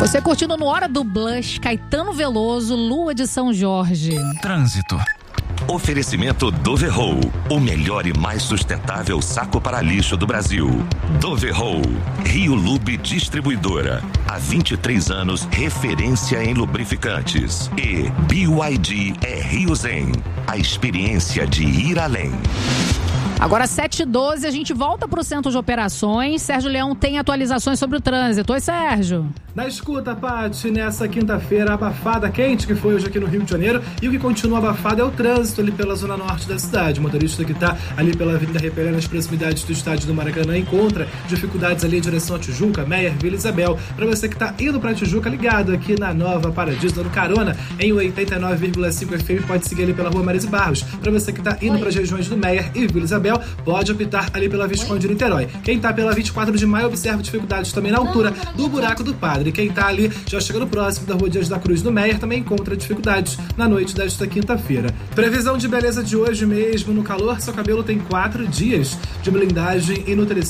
Você curtindo no Hora do Blush, Caetano Veloso, Lua de São Jorge. Trânsito. Oferecimento Doverroll, o melhor e mais sustentável saco para lixo do Brasil. Doverroll, Rio Lube Distribuidora. Há 23 anos, referência em lubrificantes. E BYD é Rio Zen, a experiência de ir além. Agora 7h12, a gente volta para o Centro de Operações. Sérgio Leão tem atualizações sobre o trânsito. Oi, Sérgio. Na escuta, Paty, nessa quinta-feira abafada, quente que foi hoje aqui no Rio de Janeiro, e o que continua abafado é o trânsito ali pela zona norte da cidade. O motorista que está ali pela Avenida Repelé, nas proximidades do estádio do Maracanã, encontra dificuldades ali em direção a Tijuca, Meier, Vila Isabel. Para você que está indo para Tijuca, ligado aqui na Nova Paradiso, dando carona em 89,5 FM, pode seguir ali pela Rua Marise Barros. Para você que está indo para as regiões do Meier e Vila Isabel, pode optar ali pela Visconde de Niterói. Quem está pela 24 de maio observa dificuldades também na altura do Buraco do Padre. Quem está ali já chegando próximo da Rua Dias da Cruz do Meier também encontra dificuldades na noite desta quinta-feira. Previsão de beleza de hoje mesmo no calor, seu cabelo tem 4 dias de blindagem e nutrição.